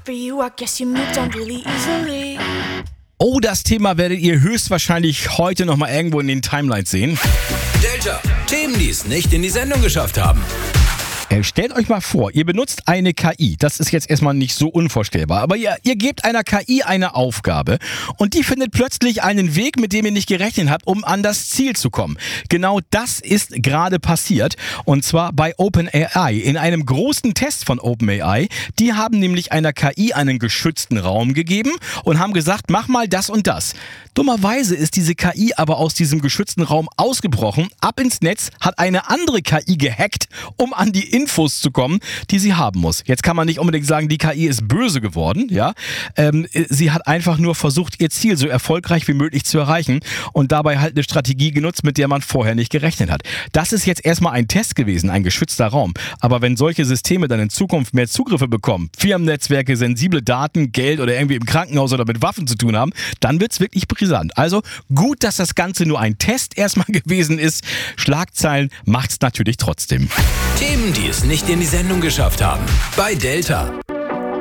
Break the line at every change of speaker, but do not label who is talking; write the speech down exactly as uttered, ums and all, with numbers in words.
for you, I guess you moved on really easily.
Oh, das Thema werdet ihr höchstwahrscheinlich heute nochmal irgendwo in den Timelines sehen.
Delta, Themen, die es nicht in die Sendung geschafft haben.
Äh, stellt euch mal vor, ihr benutzt eine K I. Das ist jetzt erstmal nicht so unvorstellbar. Aber ihr, ihr gebt einer K I eine Aufgabe und die findet plötzlich einen Weg, mit dem ihr nicht gerechnet habt, um an das Ziel zu kommen. Genau das ist gerade passiert. Und zwar bei OpenAI. In einem großen Test von OpenAI. Die haben nämlich einer K I einen geschützten Raum gegeben und haben gesagt, mach mal das und das. Dummerweise ist diese K I aber aus diesem geschützten Raum ausgebrochen, ab ins Netz, hat eine andere K I gehackt, um an die Infos zu kommen, die sie haben muss. Jetzt kann man nicht unbedingt sagen, die K I ist böse geworden, ja. Ähm, sie hat einfach nur versucht, ihr Ziel so erfolgreich wie möglich zu erreichen und dabei halt eine Strategie genutzt, mit der man vorher nicht gerechnet hat. Das ist jetzt erstmal ein Test gewesen, ein geschützter Raum. Aber wenn solche Systeme dann in Zukunft mehr Zugriffe bekommen, Firmennetzwerke, sensible Daten, Geld oder irgendwie im Krankenhaus oder mit Waffen zu tun haben, dann wird's wirklich brisant. Also gut, dass das Ganze nur ein Test erstmal gewesen ist. Schlagzeilen macht's natürlich trotzdem.
Themen, die es nicht in die Sendung geschafft haben. Bei Delta.